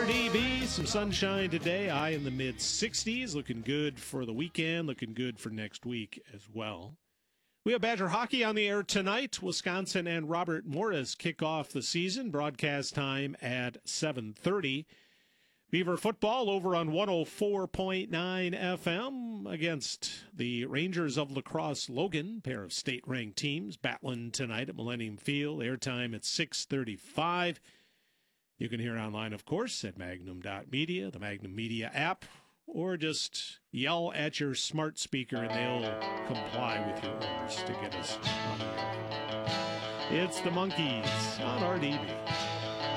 RDB, some sunshine today. High in the mid-60s. Looking good for the weekend. Looking good for next week as well. We have Badger hockey on the air tonight. Wisconsin and Robert Morris kick off the season. Broadcast time at 7:30. Beaver football over on 104.9 FM against the Rangers of La Crosse Logan, pair of state-ranked teams, battling tonight at Millennium Field. Airtime at 6:35. You can hear online, of course, at magnum.media, the Magnum Media app, or just yell at your smart speaker and they'll comply with your orders to get us on the air. It's the Monkees on RDB.